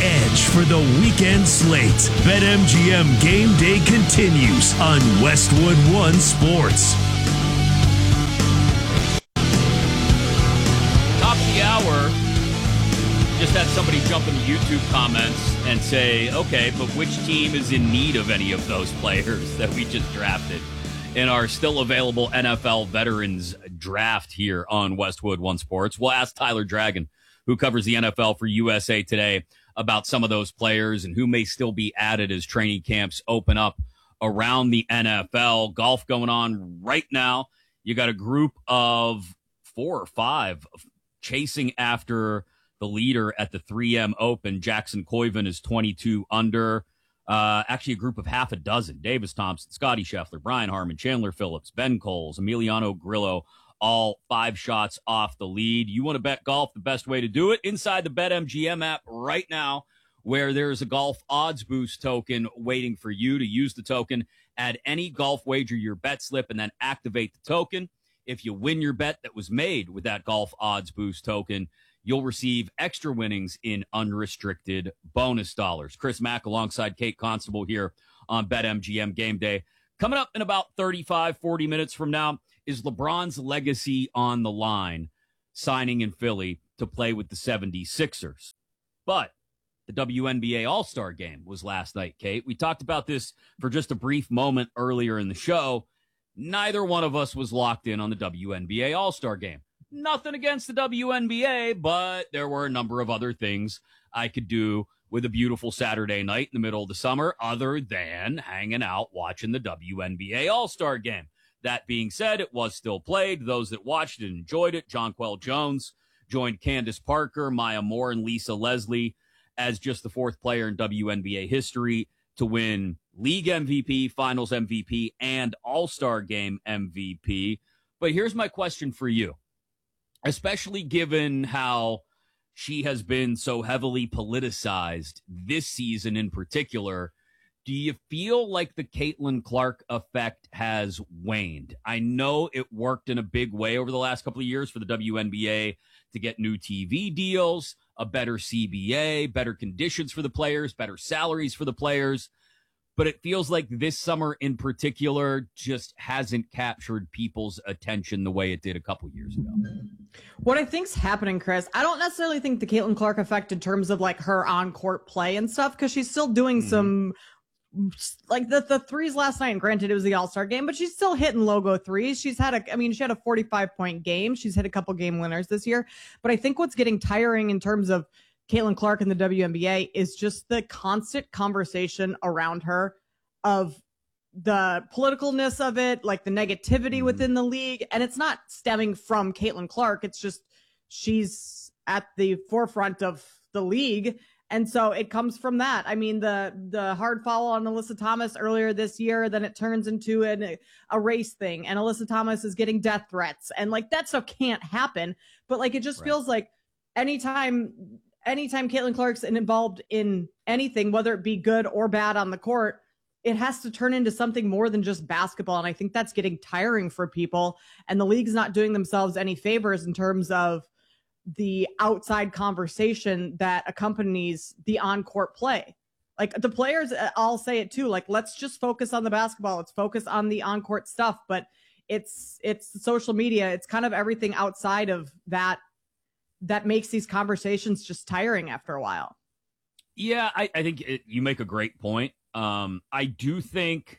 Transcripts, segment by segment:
edge for the weekend slate. BetMGM Game Day continues on Westwood One Sports. Top of the hour. Just had somebody jump in the YouTube comments and say, okay, but which team is in need of any of those players that we just drafted in our still available NFL Veterans Draft here on Westwood One Sports? We'll ask Tyler Dragon, who covers the NFL for USA Today, about some of those players and who may still be added as training camps open up around the NFL. Golf going on right now. You got a group of 4 or 5 chasing after the leader at the 3M Open. Jackson Koiven is 22 under. Actually, a group of half a dozen. Davis Thompson, Scotty Scheffler, Brian Harman, Chandler Phillips, Ben Coles, Emiliano Grillo, all 5 shots off the lead. You want to bet golf? The best way to do it, inside the BetMGM app right now, where there's a golf odds boost token waiting for you to use the token. Add any golf wager your bet slip and then activate the token. If you win your bet that was made with that golf odds boost token, you'll receive extra winnings in unrestricted bonus dollars. Chris Mack alongside Kate Constable here on BetMGM Game Day. Coming up in about 35, 40 minutes from now is LeBron's legacy on the line, signing in Philly to play with the 76ers. But the WNBA All-Star Game was last night, Kate. We talked about this for just a brief moment earlier in the show. Neither one of us was locked in on the WNBA All-Star Game. Nothing against the WNBA, but there were a number of other things I could do with a beautiful Saturday night in the middle of the summer other than hanging out watching the WNBA All-Star Game. That being said, it was still played. Those that watched it enjoyed it. Jonquel Jones joined Candace Parker, Maya Moore, and Lisa Leslie as just the 4th player in WNBA history to win League MVP, Finals MVP, and All-Star Game MVP. But here's my question for you. Especially given how she has been so heavily politicized this season in particular, do you feel like the Caitlin Clark effect has waned? I know it worked in a big way over the last couple of years for the WNBA to get new TV deals, a better CBA, better conditions for the players, better salaries for the players. But it feels like this summer in particular just hasn't captured people's attention the way it did a couple years ago. What I think's happening, Chris, I don't necessarily think the Caitlin Clark effect in terms of like her on-court play and stuff, because she's still doing some, like the threes last night, and granted it was the All-Star game, but she's still hitting logo threes. She had a 45-point game. She's hit a couple game winners this year. But I think what's getting tiring in terms of Caitlin Clark in the WNBA is just the constant conversation around her of the politicalness of it, like the negativity within the league. And it's not stemming from Caitlin Clark. It's just she's at the forefront of the league. And so it comes from that. I mean, the hard foul on Alyssa Thomas earlier this year, then it turns into a race thing. And Alyssa Thomas is getting death threats. And like that stuff can't happen. But like it just feels like anytime Caitlin Clark's involved in anything, whether it be good or bad on the court, it has to turn into something more than just basketball. And I think that's getting tiring for people. And the league's not doing themselves any favors in terms of the outside conversation that accompanies the on-court play. Like the players all say it too, like, let's just focus on the basketball. Let's focus on the on-court stuff. But it's social media. It's kind of everything outside of that makes these conversations just tiring after a while. Yeah, I think you make a great point. I do think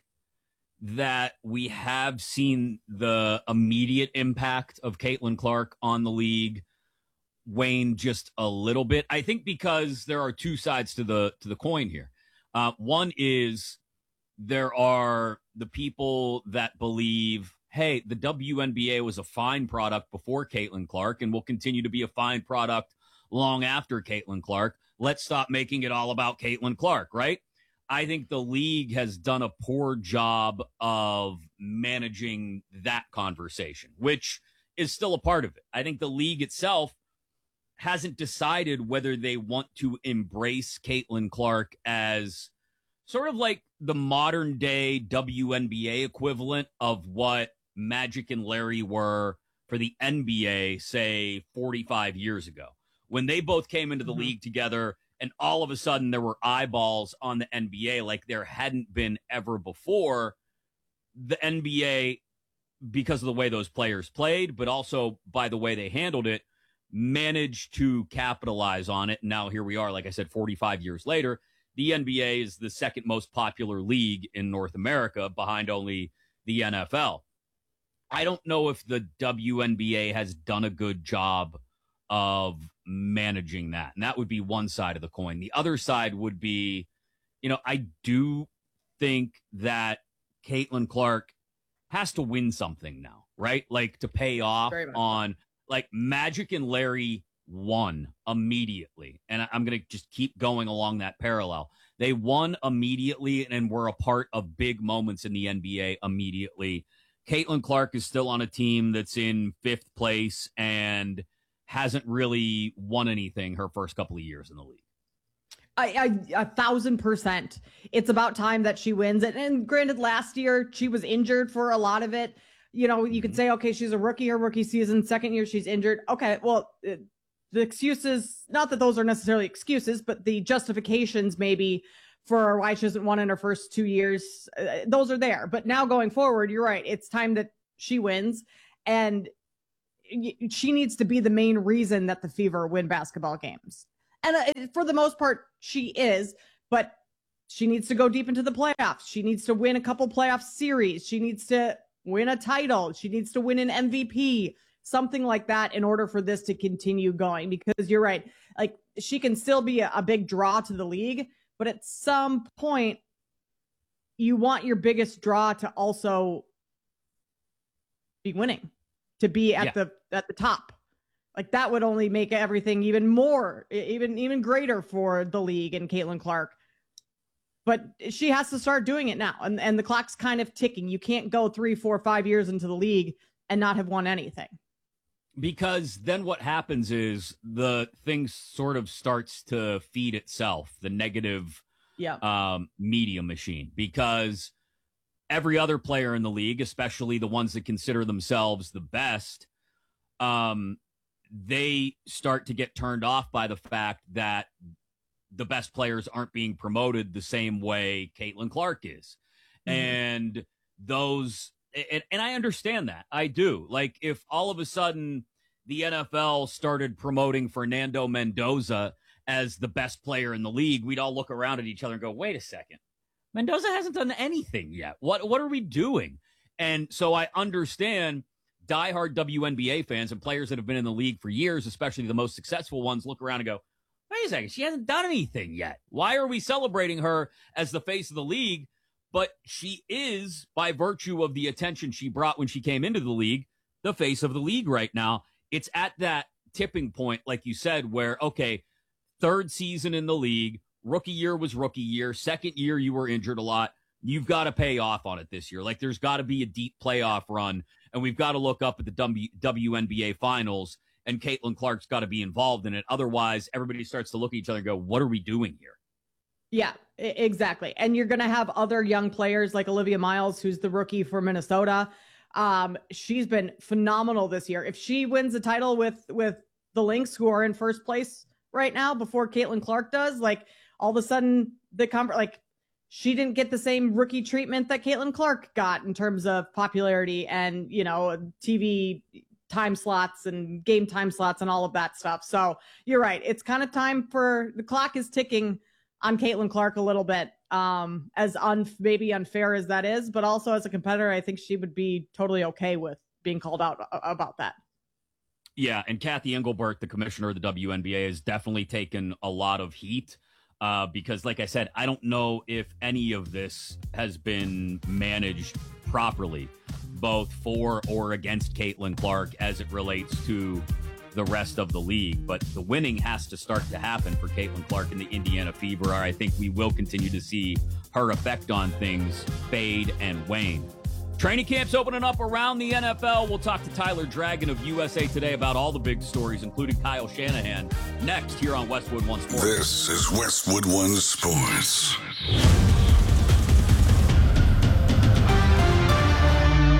that we have seen the immediate impact of Caitlin Clark on the league wane just a little bit. I think because there are two sides to the coin here. One is there are the people that believe, hey, the WNBA was a fine product before Caitlin Clark and will continue to be a fine product long after Caitlin Clark. Let's stop making it all about Caitlin Clark, right? I think the league has done a poor job of managing that conversation, which is still a part of it. I think the league itself hasn't decided whether they want to embrace Caitlin Clark as sort of like the modern day WNBA equivalent of what Magic and Larry were for the NBA, say 45 years ago, when they both came into the league together and all of a sudden there were eyeballs on the NBA like there hadn't been ever before. The NBA, because of the way those players played, but also by the way they handled it, managed to capitalize on it. Now here we are, like I said, 45 years later. The NBA is the second most popular league in North America, behind only the NFL. I don't know if the WNBA has done a good job of managing that. And that would be one side of the coin. The other side would be, I do think that Caitlin Clark has to win something now, right? Like to pay off on, like, Magic and Larry won immediately. And I'm going to just keep going along that parallel. They won immediately and were a part of big moments in the NBA immediately. Caitlin Clark is still on a team that's in 5th place and hasn't really won anything her first couple of years in the league. 1,000%. It's about time that she wins it. And granted, last year she was injured for a lot of it. You could say, okay, she's a rookie, her rookie season, second year she's injured. Okay, well, the excuses, not that those are necessarily excuses, but the justifications maybe for why she hasn't won in her first 2 years, those are there. But now going forward, you're right. It's time that she wins. And she needs to be the main reason that the Fever win basketball games. And for the most part, she is, but she needs to go deep into the playoffs. She needs to win a couple playoff series. She needs to win a title. She needs to win an MVP, something like that, in order for this to continue going. Because you're right, like, she can still be a big draw to the league, but at some point you want your biggest draw to also be winning, to be at the top. Like, that would only make everything even more, even greater for the league and Caitlin Clark. But she has to start doing it now. And the clock's kind of ticking. You can't go 3, 4, 5 years into the league and not have won anything. Because then what happens is the thing sort of starts to feed itself, the negative media machine. Because every other player in the league, especially the ones that consider themselves the best, they start to get turned off by the fact that the best players aren't being promoted the same way Caitlin Clark is. And and I understand that. I do. Like, if all of a sudden the NFL started promoting Fernando Mendoza as the best player in the league, we'd all look around at each other and go, wait a second. Mendoza hasn't done anything yet. What are we doing? And so I understand diehard WNBA fans and players that have been in the league for years, especially the most successful ones, look around and go, wait a second, she hasn't done anything yet. Why are we celebrating her as the face of the league? But she is, by virtue of the attention she brought when she came into the league, the face of the league right now. It's at that tipping point, like you said, where, okay, 3rd season in the league, rookie year was rookie year, 2nd year you were injured a lot. You've got to pay off on it this year. Like, there's got to be a deep playoff run, and we've got to look up at the WNBA finals, and Caitlin Clark's got to be involved in it. Otherwise, everybody starts to look at each other and go, what are we doing here? Yeah, exactly. And you're going to have other young players like Olivia Miles, who's the rookie for Minnesota. She's been phenomenal this year. If she wins the title with the Lynx, who are in first place right now before Caitlin Clark does, like, all of a sudden she didn't get the same rookie treatment that Caitlin Clark got in terms of popularity and, TV time slots and game time slots and all of that stuff. So you're right. It's kind of time the clock is ticking on Caitlin Clark a little bit, as maybe unfair as that is, but also as a competitor, I think she would be totally okay with being called out about that. Yeah. And Kathy Engelbert, the commissioner of the WNBA, has definitely taken a lot of heat. Because, like I said, I don't know if any of this has been managed properly, both for or against Caitlin Clark as it relates to the rest of the league. But the winning has to start to happen for Caitlin Clark and the Indiana Fever. Or I think we will continue to see her effect on things fade and wane. Training camp's opening up around the NFL. We'll talk to Tyler Dragon of USA Today about all the big stories, including Kyle Shanahan, next here on Westwood One Sports. This is Westwood One Sports.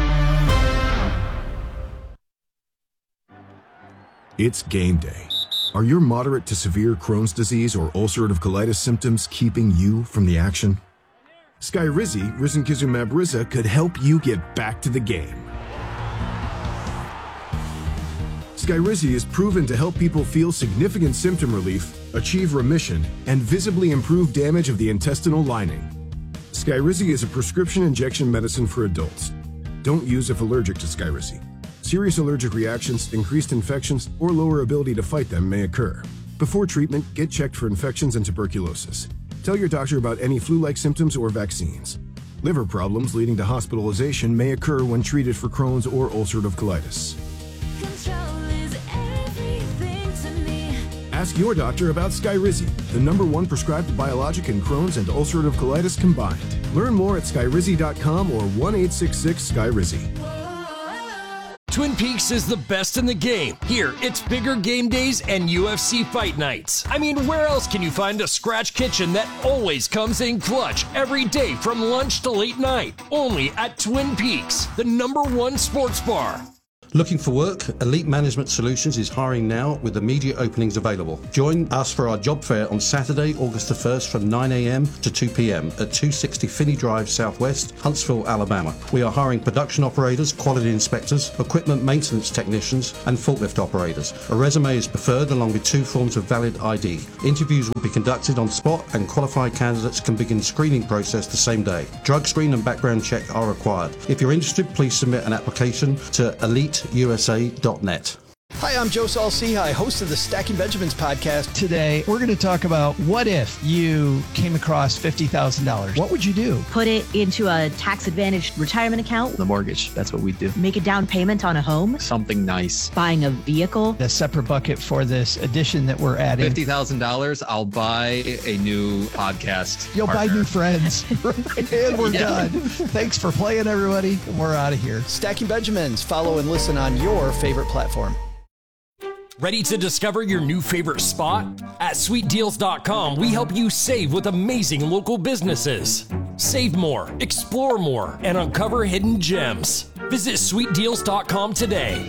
It's game day. Are your moderate to severe Crohn's disease or ulcerative colitis symptoms keeping you from the action? Skyrizi, risankizumab Riza, could help you get back to the game. Skyrizi is proven to help people feel significant symptom relief, achieve remission, and visibly improve damage of the intestinal lining. Skyrizi is a prescription injection medicine for adults. Don't use if allergic to Skyrizi. Serious allergic reactions, increased infections, or lower ability to fight them may occur. Before treatment, get checked for infections and tuberculosis. Tell your doctor about any flu-like symptoms or vaccines. Liver problems leading to hospitalization may occur when treated for Crohn's or ulcerative colitis. Ask your doctor about Skyrizi, the #1 prescribed biologic in Crohn's and ulcerative colitis combined. Learn more at skyrizi.com or 1-866-SKYRIZI. Twin Peaks is the best in the game. Here, it's bigger game days and UFC fight nights. I mean, where else can you find a scratch kitchen that always comes in clutch every day from lunch to late night? Only at Twin Peaks, the #1 sports bar. Looking for work? Elite Management Solutions is hiring now with immediate openings available. Join us for our job fair on Saturday, August the 1st from 9 a.m. to 2 p.m. at 260 Finney Drive Southwest, Huntsville, Alabama. We are hiring production operators, quality inspectors, equipment maintenance technicians, and forklift operators. A resume is preferred along with 2 forms of valid ID. Interviews will be conducted on spot and qualified candidates can begin screening process the same day. Drug screen and background check are required. If you're interested, please submit an application to eliteusa.net. Hi, I'm Joe Saul-Sehy, host of the Stacking Benjamins podcast. Today, we're going to talk about what if you came across $50,000? What would you do? Put it into a tax-advantaged retirement account. The mortgage, that's what we do. Make a down payment on a home. Something nice. Buying a vehicle. A separate bucket for this addition that we're adding. $50,000, I'll buy a new podcast You'll partner. buy new friends. And we're done. Thanks for playing, everybody. We're out of here. Stacking Benjamins. Follow and listen on your favorite platform. Ready to discover your new favorite spot? At sweetdeals.com, we help you save with amazing local businesses. Save more, explore more, and uncover hidden gems. Visit sweetdeals.com today.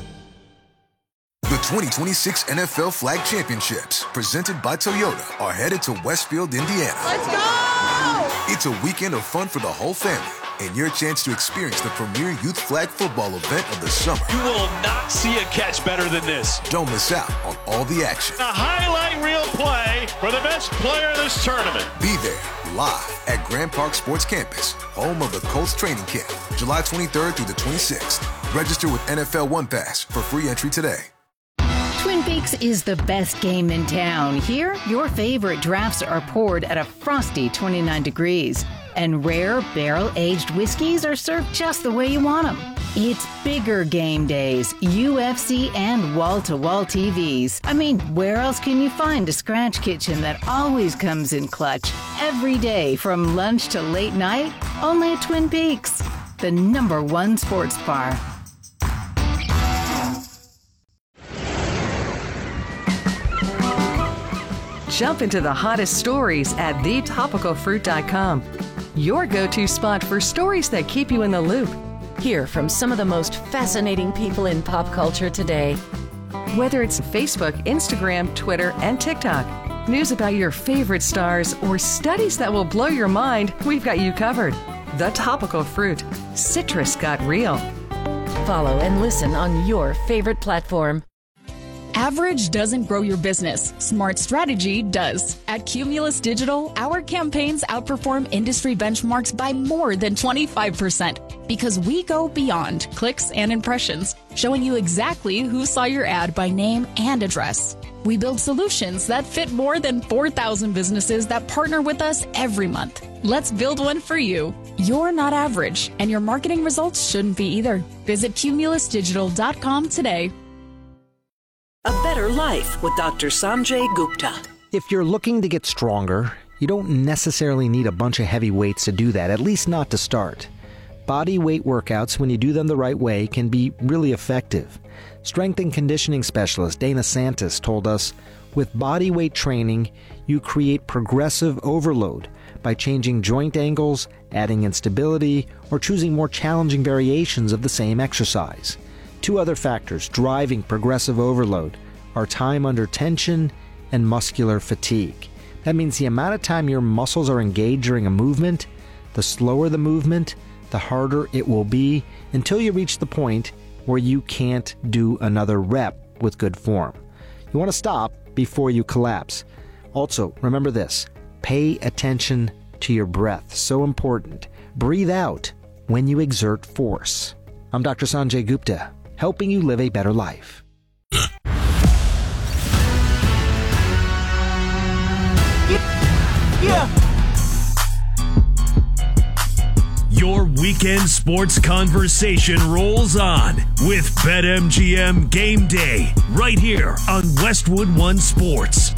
The 2026 NFL Flag Championships, presented by Toyota, are headed to Westfield, Indiana. Let's go! It's a weekend of fun for the whole family and your chance to experience the premier youth flag football event of the summer. You will not see a catch better than this. Don't miss out on all the action. A highlight reel play for the best player in this tournament. Be there live at Grand Park Sports Campus, home of the Colts training camp, July 23rd through the 26th. Register with NFL One Pass for free entry today. Twin Peaks is the best game in town. Here, your favorite drafts are poured at a frosty 29 degrees. And rare barrel-aged whiskeys are served just the way you want them. It's bigger game days, UFC, and wall-to-wall TVs. I mean, where else can you find a scratch kitchen that always comes in clutch every day from lunch to late night? Only at Twin Peaks, the #1 sports bar. Jump into the hottest stories at thetopicalfruit.com. Your go-to spot for stories that keep you in the loop. Hear from some of the most fascinating people in pop culture today. Whether it's Facebook, Instagram, Twitter, and TikTok, news about your favorite stars, or studies that will blow your mind, we've got you covered. The Topical Fruit. Citrus got real. Follow and listen on your favorite platform. Average doesn't grow your business. Smart strategy does. At Cumulus Digital, our campaigns outperform industry benchmarks by more than 25% because we go beyond clicks and impressions, showing you exactly who saw your ad by name and address. We build solutions that fit more than 4,000 businesses that partner with us every month. Let's build one for you. You're not average, and your marketing results shouldn't be either. Visit cumulusdigital.com today. A Better Life with Dr. Sanjay Gupta. If you're looking to get stronger, you don't necessarily need a bunch of heavy weights to do that, at least not to start. Body weight workouts, when you do them the right way, can be really effective. Strength and conditioning specialist Dana Santis told us, with body weight training, you create progressive overload by changing joint angles, adding instability, or choosing more challenging variations of the same exercise. Two other factors driving progressive overload: are time under tension and muscular fatigue. That means the amount of time your muscles are engaged during a movement, the slower the movement, the harder it will be until you reach the point where you can't do another rep with good form. You want to stop before you collapse. Also, remember this, pay attention to your breath. So important. Breathe out when you exert force. I'm Dr. Sanjay Gupta, helping you live a better life. Your weekend sports conversation rolls on with BetMGM Game Day right here on Westwood One Sports.